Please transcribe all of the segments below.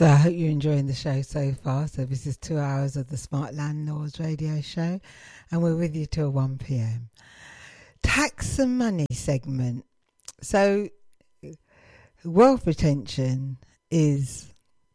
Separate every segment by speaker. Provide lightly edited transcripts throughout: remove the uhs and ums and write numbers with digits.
Speaker 1: So I hope you're enjoying the show so far. So this is 2 hours of the Smart Landlords radio show, and we're with you till 1 p.m. Tax and money segment. So wealth retention is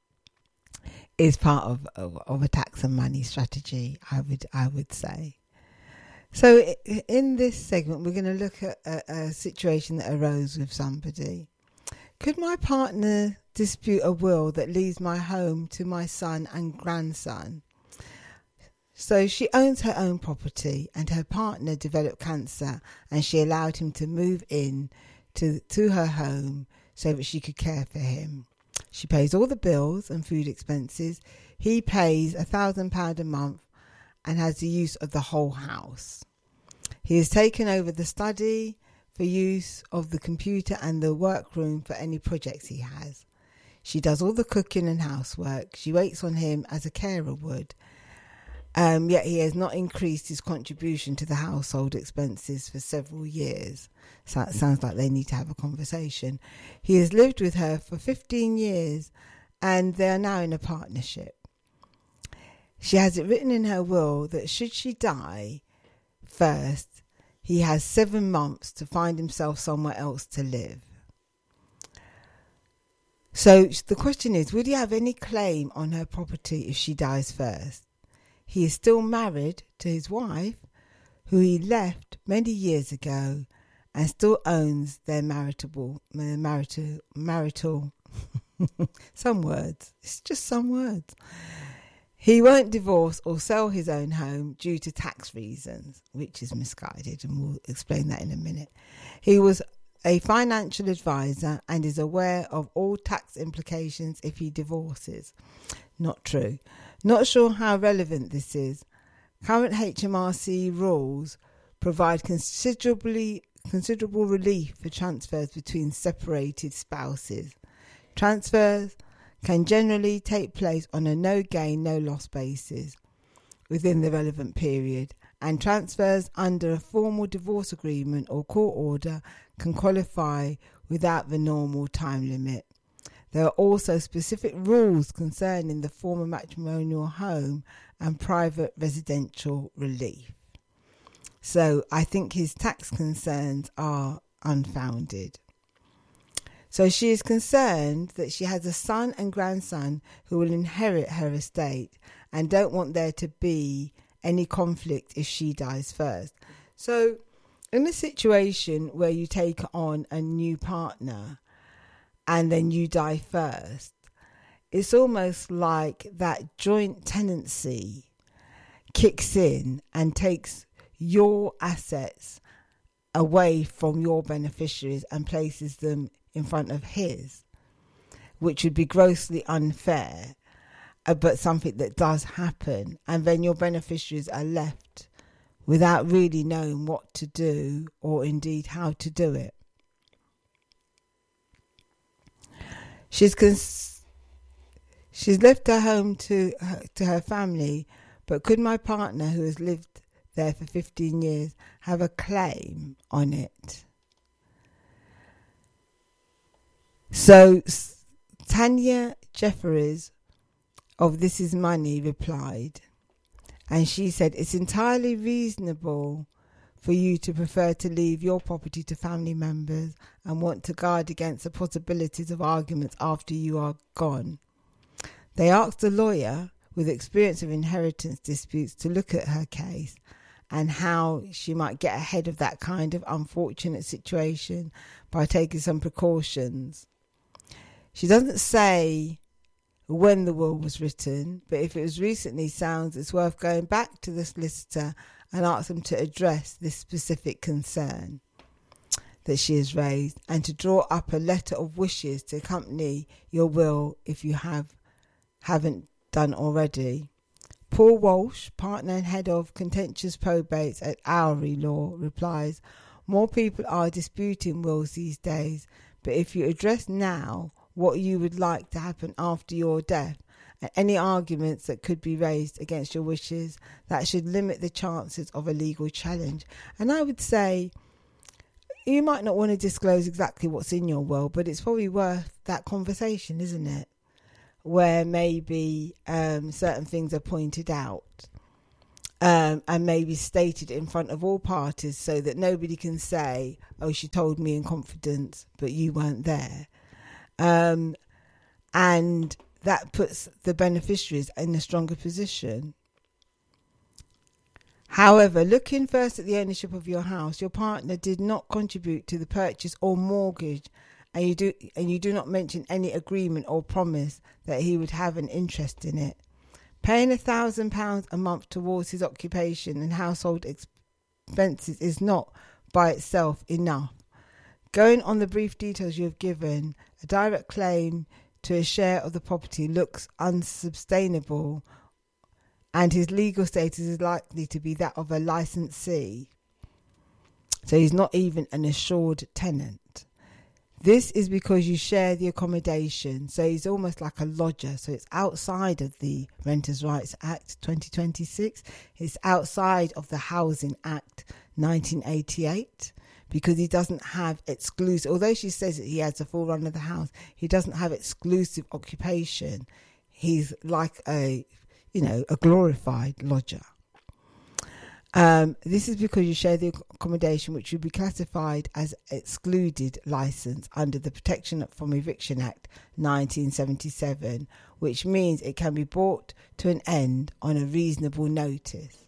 Speaker 1: part of a tax and money strategy, I would say. So in this segment, we're going to look at a situation that arose with somebody. Could my partner dispute a will that leaves my home to my son and grandson? So she owns her own property and her partner developed cancer, and she allowed him to move in to her home so that she could care for him. She pays all the bills and food expenses. He pays £1,000 a month and has the use of the whole house. He has taken over the study for use of the computer and the workroom for any projects he has. She does all the cooking and housework. She waits on him as a carer would. Yet he has not increased his contribution to the household expenses for several years. So it sounds like they need to have a conversation. He has lived with her for 15 years and they are now in a partnership. She has it written in her will that should she die first, he has 7 months to find himself somewhere else to live. So the question is, would he have any claim on her property if she dies first? He is still married to his wife, who he left many years ago, and still owns their marital some words. It's just some words. He won't divorce or sell his own home due to tax reasons, which is misguided, and we'll explain that in a minute. He was a financial advisor and is aware of all tax implications if he divorces. Not true. Not sure how relevant this is. Current HMRC rules provide considerable relief for transfers between separated spouses. Transfers can generally take place on a no gain, no loss basis within the relevant period, and transfers under a formal divorce agreement or court order can qualify without the normal time limit. There are also specific rules concerning the former matrimonial home and private residential relief. So I think his tax concerns are unfounded. So she is concerned that she has a son and grandson who will inherit her estate and don't want there to be any conflict if she dies first. So in a situation where you take on a new partner and then you die first, it's almost like that joint tenancy kicks in and takes your assets away from your beneficiaries and places them in front of his, which would be grossly unfair, but something that does happen. And then your beneficiaries are left without really knowing what to do or indeed how to do it. She's left her home to her family, but could my partner, who has lived there for 15 years, have a claim on it? So Tanya Jefferies of This Is Money replied, and she said, it's entirely reasonable for you to prefer to leave your property to family members and want to guard against the possibilities of arguments after you are gone. They asked a lawyer with experience of inheritance disputes to look at her case and how she might get ahead of that kind of unfortunate situation by taking some precautions. She doesn't say when the will was written, but if it was recently, sounds it's worth going back to the solicitor and ask them to address this specific concern that she has raised and to draw up a letter of wishes to accompany your will if you haven't done already. Paul Walsh, partner and head of contentious probates at Oury Law, replies, more people are disputing wills these days, but if you address now what you would like to happen after your death and any arguments that could be raised against your wishes, that should limit the chances of a legal challenge. And I would say you might not want to disclose exactly what's in your will, but it's probably worth that conversation, isn't it? where maybe certain things are pointed out and maybe stated in front of all parties so that nobody can say, oh, she told me in confidence, but you weren't there. And that puts the beneficiaries in a stronger position. However, looking first at the ownership of your house, your partner did not contribute to the purchase or mortgage, and you do not mention any agreement or promise that he would have an interest in it. Paying £1,000 a month towards his occupation and household expenses is not by itself enough. Going on the brief details you have given, a direct claim to a share of the property looks unsustainable, and his legal status is likely to be that of a licensee. So he's not even an assured tenant. This is because you share the accommodation, so he's almost like a lodger. So it's outside of the Renters' Rights Act 2026. It's outside of the Housing Act 1988, because he doesn't have exclusive, although she says that he has a full run of the house, he doesn't have exclusive occupation. He's like a glorified lodger. This is because you share the accommodation, which would be classified as excluded license under the Protection from Eviction Act 1977, which means it can be brought to an end on a reasonable notice.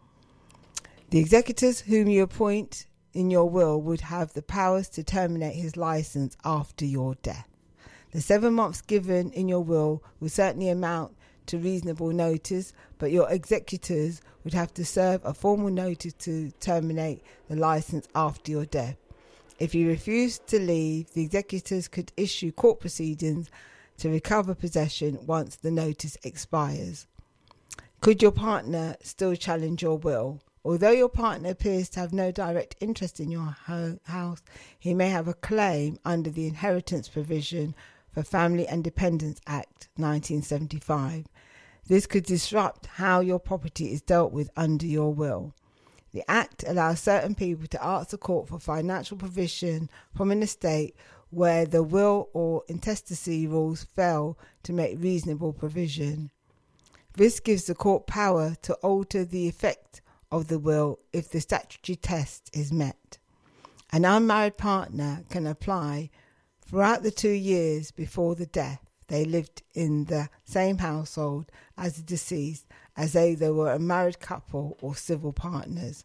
Speaker 1: The executors whom you appoint in your will would have the powers to terminate his license after your death. The 7 months given in your will will certainly amount to reasonable notice, but your executors would have to serve a formal notice to terminate the license after your death. If you refuse to leave, the executors could issue court proceedings to recover possession once the notice expires. Could your partner still challenge your will? Although your partner appears to have no direct interest in your house, he may have a claim under the inheritance provision for Family and Dependents Act 1975. This could disrupt how your property is dealt with under your will. The Act allows certain people to ask the court for financial provision from an estate where the will or intestacy rules fail to make reasonable provision. This gives the court power to alter the effect of the will if the statutory test is met. An unmarried partner can apply throughout the 2 years before the death they lived in the same household as the deceased, as though they were a married couple or civil partners.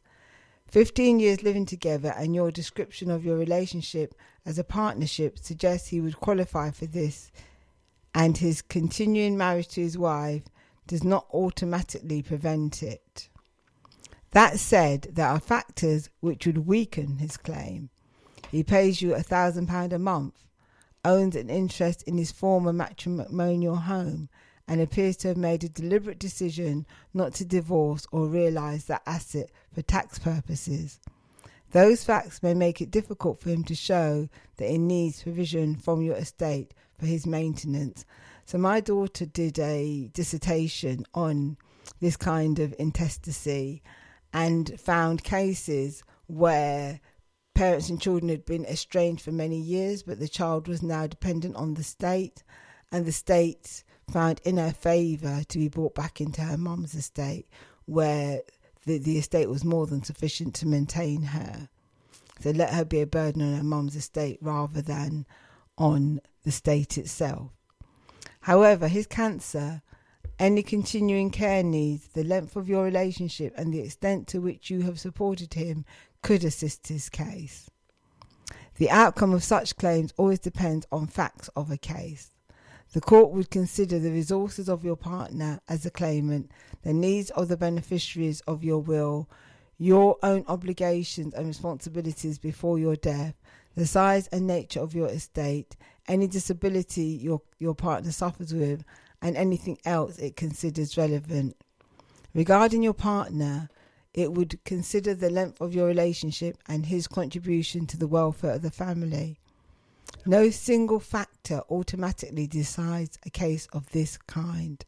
Speaker 1: 15 years living together and your description of your relationship as a partnership suggests he would qualify for this, and his continuing marriage to his wife does not automatically prevent it. That said, there are factors which would weaken his claim. He pays you £1,000 a month, owns an interest in his former matrimonial home, and appears to have made a deliberate decision not to divorce or realise that asset for tax purposes. Those facts may make it difficult for him to show that he needs provision from your estate for his maintenance. So my daughter did a dissertation on this kind of intestacy and found cases where parents and children had been estranged for many years, but the child was now dependent on the state, and the state found in her favour to be brought back into her mum's estate, where the estate was more than sufficient to maintain her. So let her be a burden on her mum's estate rather than on the state itself. However, his cancer, any continuing care needs, the length of your relationship and the extent to which you have supported him could assist his case. The outcome of such claims always depends on facts of a case. The court would consider the resources of your partner as a claimant, the needs of the beneficiaries of your will, your own obligations and responsibilities before your death, the size and nature of your estate, any disability your partner suffers with, and anything else it considers relevant. Regarding your partner, it would consider the length of your relationship and his contribution to the welfare of the family. No single factor automatically decides a case of this kind.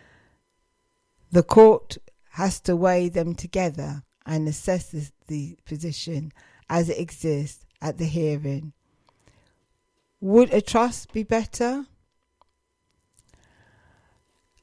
Speaker 1: The court has to weigh them together and assess the position as it exists at the hearing. Would a trust be better?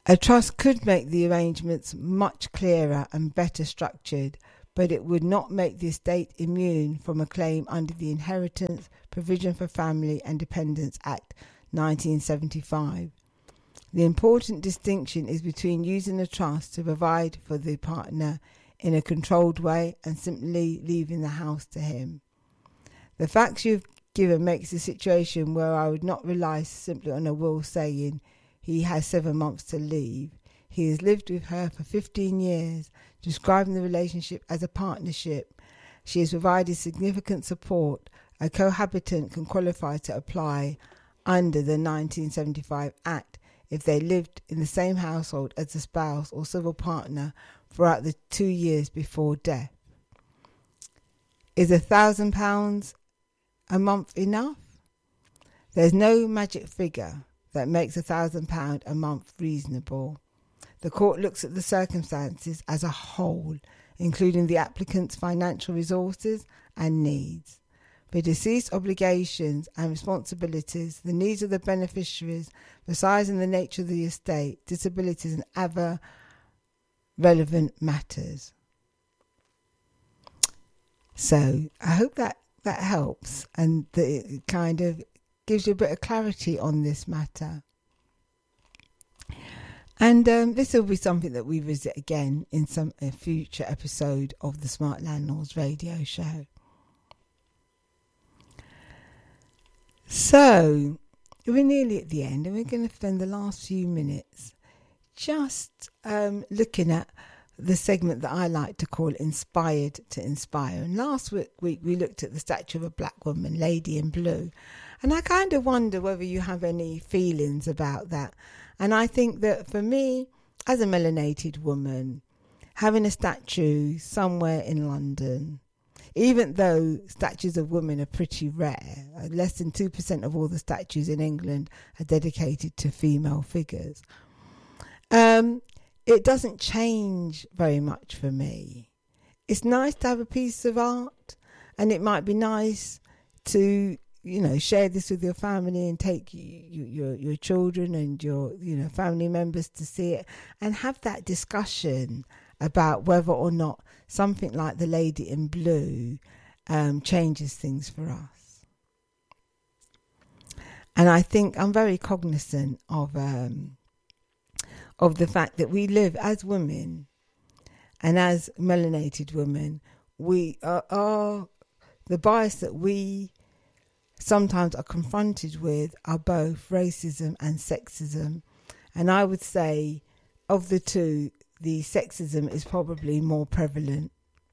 Speaker 1: A trust could make the arrangements much clearer and better structured, but it would not make the estate immune from a claim under the Inheritance, Provision for Family and Dependents Act 1975. The important distinction is between using a trust to provide for the partner in a controlled way and simply leaving the house to him. The facts you've given makes a situation where I would not rely simply on a will saying he has 7 months to leave. He has lived with her for 15 years, describing the relationship as a partnership. She has provided significant support. A cohabitant can qualify to apply under the 1975 Act if they lived in the same household as the spouse or civil partner throughout the 2 years before death. Is £1,000 a month enough? There's no magic figure that makes £1,000 a month reasonable. The court looks at the circumstances as a whole, including the applicant's financial resources and needs, the deceased obligations and responsibilities, the needs of the beneficiaries, the size and the nature of the estate, disabilities and other relevant matters. So I hope that helps and that it kind of gives you a bit of clarity on this matter. And this will be something that we visit again in a future episode of the Smart Landlords radio show. So we're nearly at the end, and we're going to spend the last few minutes just looking at the segment that I like to call Inspired to Inspire. And last week we looked at the statue of a black woman, Lady in Blue. And I kind of wonder whether you have any feelings about that. And I think that for me, as a melanated woman, having a statue somewhere in London, even though statues of women are pretty rare, less than 2% of all the statues in England are dedicated to female figures, it doesn't change very much for me. It's nice to have a piece of art, and it might be nice to, share this with your family and take your children and your, family members to see it and have that discussion about whether or not something like the Lady in Blue changes things for us. And I think I'm very cognizant of the fact that we live as women and as melanated women, we are the bias that we sometimes are confronted with are both racism and sexism. And I would say of the two, the sexism is probably more prevalent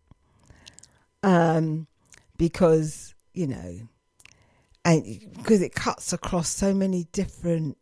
Speaker 1: because, and because it cuts across so many different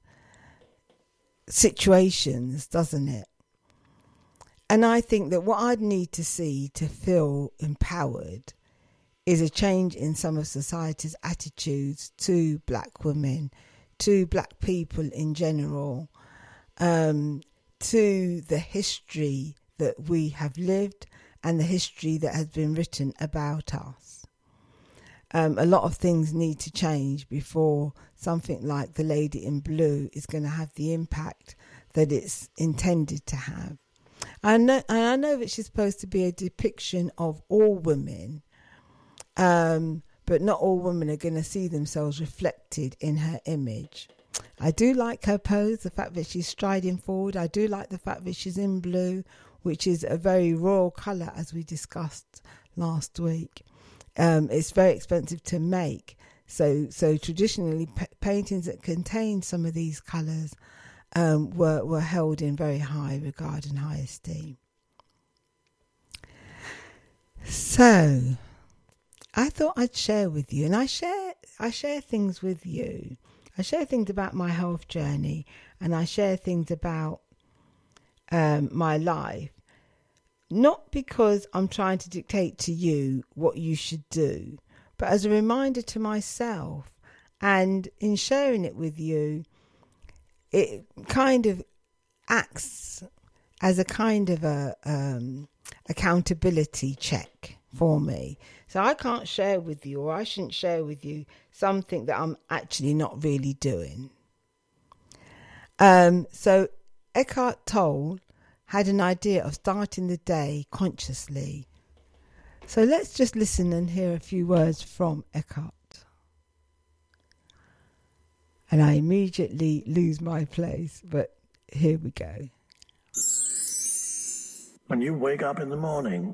Speaker 1: situations, doesn't it? And I think that what I'd need to see to feel empowered is a change in some of society's attitudes to black women, to black people in general, to the history that we have lived and the history that has been written about us. A lot of things need to change before something like the Lady in Blue is going to have the impact that it's intended to have. I know that she's supposed to be a depiction of all women, but not all women are going to see themselves reflected in her image. I do like her pose, the fact that she's striding forward. I do like the fact that she's in blue, which is a very royal colour, as we discussed last week. It's very expensive to make. So traditionally, paintings that contain some of these colours were held in very high regard and high esteem. So I thought I'd share with you, and I share things with you. I share things about my health journey, and I share things about my life, not because I'm trying to dictate to you what you should do, but as a reminder to myself. And in sharing it with you, it kind of acts as a kind of a accountability check for me. So I can't share with you, or I shouldn't share with you, something that I'm actually not really doing. So Eckhart Tolle had an idea of starting the day consciously. So let's just listen and hear a few words from Eckhart. And I immediately lose my place, but here we go.
Speaker 2: When you wake up in the morning,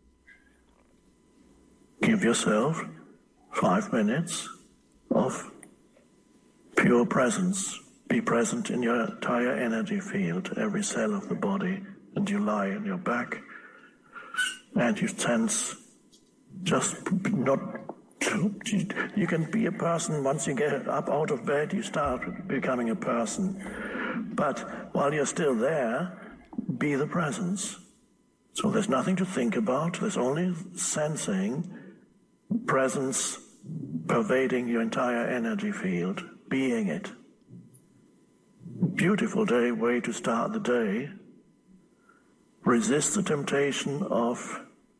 Speaker 2: give yourself 5 minutes of pure presence. Be present in your entire energy field, every cell of the body, and you lie on your back and you sense just not. You can be a person once you get up out of bed, you start becoming a person. But while you're still there, be the presence. So there's nothing to think about, there's only sensing, presence pervading your entire energy field, being it. Beautiful way to start the day. Resist the temptation of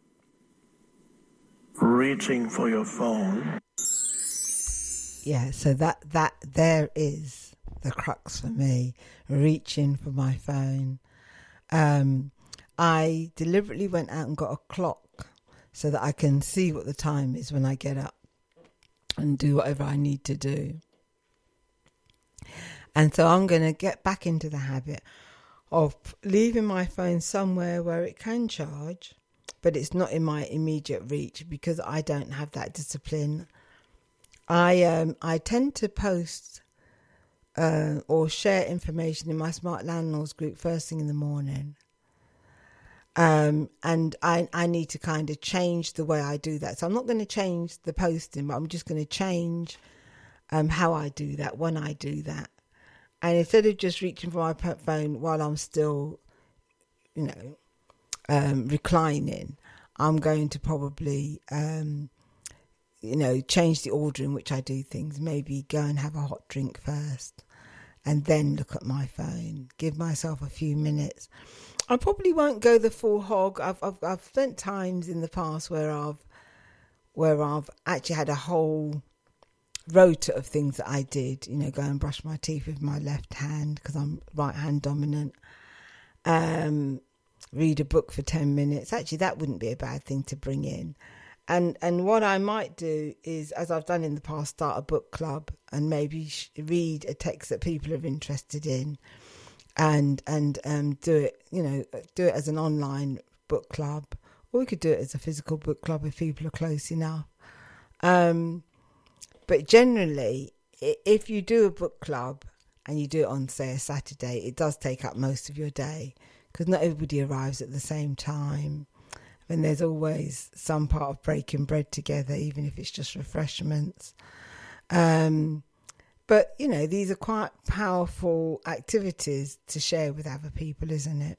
Speaker 2: reaching for your phone.
Speaker 1: Yeah, so that there is the crux for me, reaching for my phone. I deliberately went out and got a clock so that I can see what the time is when I get up and do whatever I need to do. And so I'm going to get back into the habit of leaving my phone somewhere where it can charge, but it's not in my immediate reach because I don't have that discipline. I tend to post or share information in my Smart Landlords group first thing in the morning. And I need to kind of change the way I do that. So I'm not going to change the posting, but I'm just going to change how I do that, when I do that. And instead of just reaching for my phone while I'm still, reclining, I'm going to probably, change the order in which I do things. Maybe go and have a hot drink first and then look at my phone. Give myself a few minutes. I probably won't go the full hog. I've spent times in the past where I've actually had a whole rota of things that I did, go and brush my teeth with my left hand because I'm right hand dominant, read a book for 10 minutes. Actually, that wouldn't be a bad thing to bring in. And what I might do is, as I've done in the past, start a book club and maybe read a text that people are interested in and do it as an online book club, or we could do it as a physical book club if people are close enough. But generally, if you do a book club and you do it on, say, a Saturday, it does take up most of your day because not everybody arrives at the same time. And there's always some part of breaking bread together, even if it's just refreshments. But, these are quite powerful activities to share with other people, isn't it?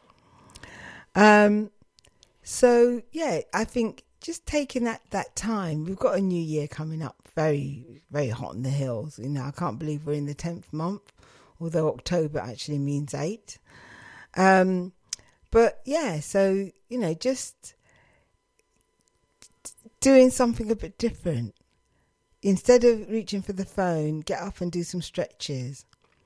Speaker 1: So, yeah, I think just taking that time, we've got a new year coming up, very, very hot in the hills. I can't believe we're in the 10th month, although October actually means 8. But yeah, so, just doing something a bit different. Instead of reaching for the phone, get up and do some stretches.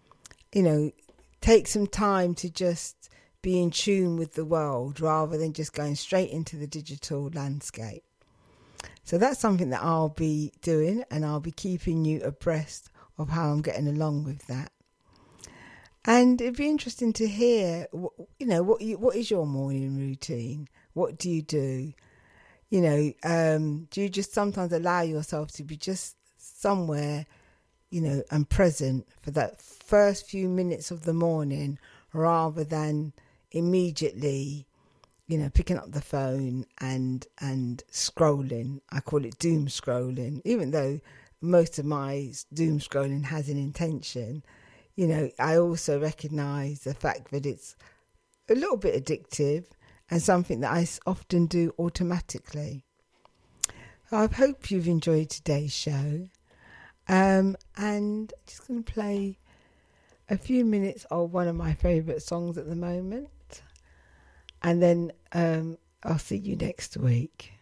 Speaker 1: Take some time to just be in tune with the world rather than just going straight into the digital landscape. So that's something that I'll be doing, and I'll be keeping you abreast of how I'm getting along with that. And it'd be interesting to hear, what is your morning routine? What do you do? Do you just sometimes allow yourself to be just somewhere, and present for that first few minutes of the morning rather than immediately, picking up the phone and scrolling? I call it doom scrolling, even though most of my doom scrolling has an intention. I also recognise the fact that it's a little bit addictive and something that I often do automatically. I hope you've enjoyed today's show. And I'm just going to play a few minutes of one of my favourite songs at the moment. And then I'll see you next week.